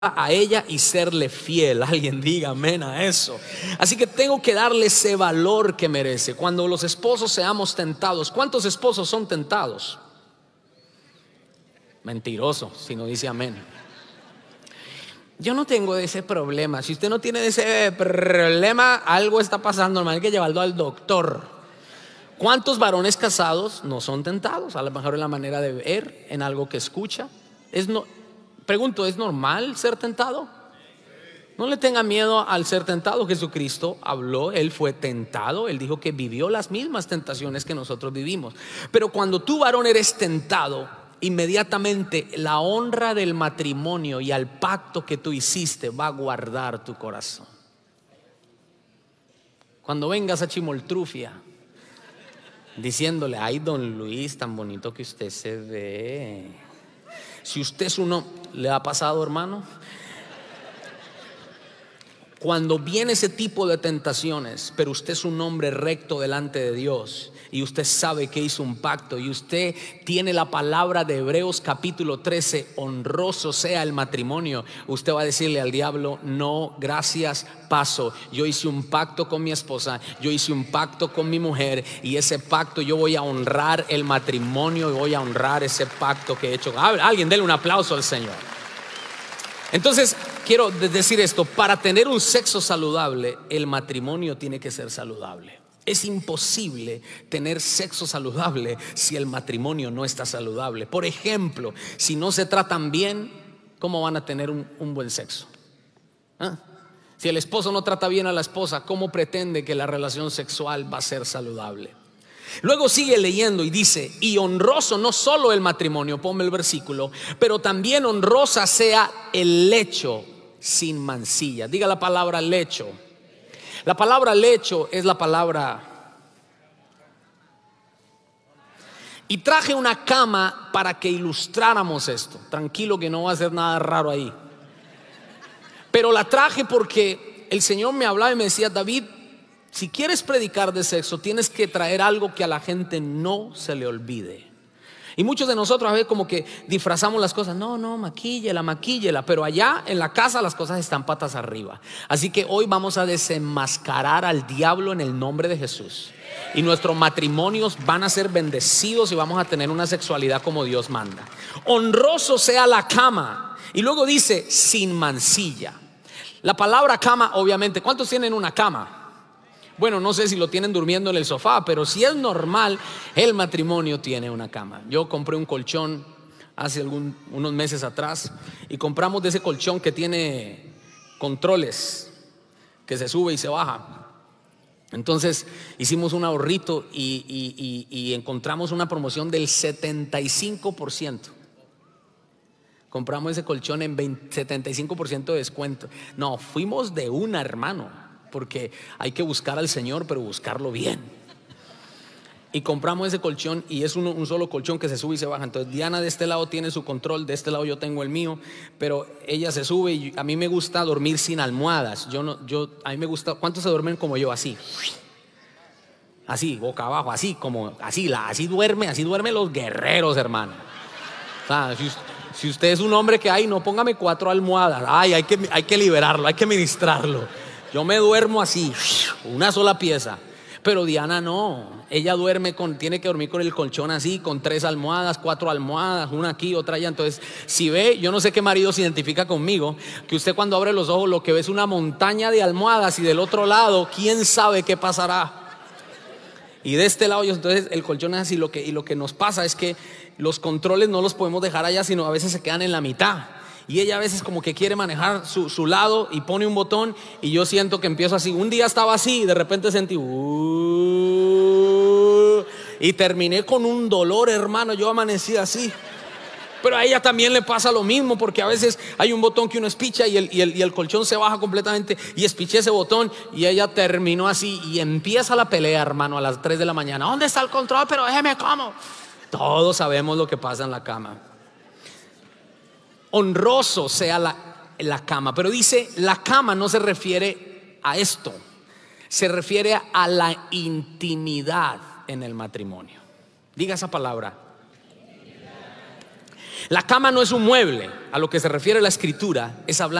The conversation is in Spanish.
a ella y serle fiel. Alguien diga amén a eso. Así que tengo que darle ese valor que merece. Cuando los esposos seamos tentados, ¿cuántos esposos son tentados? Mentiroso si no dice amén. Yo no tengo ese problema. Si usted no tiene ese problema, algo está pasando, hermano, hay que llevarlo al doctor. ¿Cuántos varones casados no son tentados? A lo mejor en la manera de ver, en algo que escucha. Pregunto, ¿es normal ser tentado? No le tenga miedo al ser tentado. Jesucristo habló, Él fue tentado. Él dijo que vivió las mismas tentaciones que nosotros vivimos. Pero cuando tú, varón, eres tentado, inmediatamente la honra del matrimonio y al pacto que tú hiciste va a guardar tu corazón. Cuando vengas a Chimoltrufia diciéndole: ay, don Luis, tan bonito que usted se ve. Si usted es uno, ¿le ha pasado, hermano? Cuando viene ese tipo de tentaciones, pero usted es un hombre recto delante de Dios y usted sabe que hizo un pacto y usted tiene la palabra de Hebreos capítulo 13, honroso sea el matrimonio, usted va a decirle al diablo: no, gracias, paso. Yo hice un pacto con mi esposa, yo hice un pacto con mi mujer, y ese pacto yo voy a honrar el matrimonio y voy a honrar ese pacto que he hecho. Alguien déle un aplauso al Señor. Entonces quiero decir esto: para tener un sexo saludable, el matrimonio tiene que ser saludable. Es imposible tener sexo saludable si el matrimonio no está saludable. Por ejemplo, si no se tratan bien, ¿cómo van a tener un buen sexo? Si el esposo no trata bien a la esposa, ¿cómo pretende que la relación sexual va a ser saludable? Luego sigue leyendo y dice: y honroso no solo el matrimonio, ponme el versículo, pero también honrosa sea el lecho sin mancilla. Diga la palabra lecho. La palabra lecho es la palabra. Y traje una cama para que ilustráramos esto. Tranquilo que no va a ser nada raro ahí. Pero la traje porque el Señor me hablaba y me decía: David, si quieres predicar de sexo, tienes que traer algo que a la gente no se le olvide. Y muchos de nosotros a veces como que disfrazamos las cosas. No, maquíllela. Pero allá en la casa las cosas están patas arriba. Así que hoy vamos a desenmascarar al diablo en el nombre de Jesús. Y nuestros matrimonios van a ser bendecidos y vamos a tener una sexualidad como Dios manda. Honroso sea la cama. Y luego dice: sin mancilla. La palabra cama, obviamente, ¿cuántos tienen una cama? Bueno, no sé si lo tienen durmiendo en el sofá, pero si es normal, el matrimonio tiene una cama. Yo compré un colchón hace unos meses atrás, y compramos de ese colchón que tiene controles, que se sube y se baja. Entonces hicimos un ahorrito y encontramos una promoción del 75%. Compramos ese colchón en 75% de descuento. No, fuimos de una, hermano, porque hay que buscar al Señor, pero buscarlo bien. Y compramos ese colchón, y es un solo colchón que se sube y se baja. Entonces Diana de este lado tiene su control, de este lado yo tengo el mío, pero ella se sube y a mí me gusta dormir sin almohadas. A mí me gusta. ¿Cuántos se duermen como yo? Así, boca abajo, así duermen los guerreros, hermano. O sea, si usted es un hombre que no póngame 4 almohadas. Hay que liberarlo, hay que ministrarlo. Yo me duermo así, una sola pieza. Pero Diana no, ella tiene que dormir con el colchón así, con 3 almohadas, 4 almohadas, una aquí, otra allá. Entonces, si ve, yo no sé qué marido se identifica conmigo, que usted cuando abre los ojos lo que ve es una montaña de almohadas, y del otro lado, quién sabe qué pasará. Y de este lado, entonces el colchón es así. Y lo que nos pasa es que los controles no los podemos dejar allá, sino a veces se quedan en la mitad. Y ella a veces como que quiere manejar su lado y pone un botón, y yo siento que empiezo así. Un día estaba así y de repente sentí y terminé con un dolor, hermano. Yo amanecí así. Pero a ella también le pasa lo mismo, porque a veces hay un botón que uno espicha y el colchón se baja completamente, y espiché ese botón y ella terminó así, y empieza la pelea, hermano, a las 3 de la mañana. ¿Dónde está el control? Pero déjeme como. Todos sabemos lo que pasa en la cama. Honroso sea la cama. Pero dice, la cama no se refiere a esto, se refiere a la intimidad en el matrimonio. Diga esa palabra. La cama no es un mueble, a lo que se refiere la escritura, es hablando